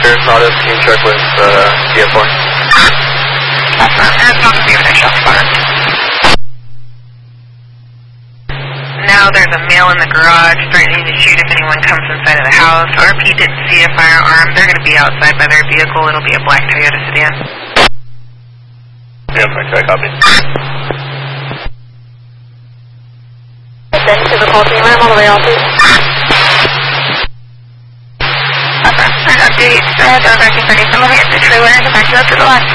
Sheriff Auto, can you check with CF4? That's not going to be an initial fire. Now there's a male in the garage threatening to shoot if anyone comes inside of the house. RP didn't see a firearm. They're going to be outside by their vehicle. It'll be a black Toyota sedan. Yeah, okay, copy. Send to the call team. I'm all the way off. Okay, I got duty. Don't back to 30. I'm going to get the trailer and back you up to the left.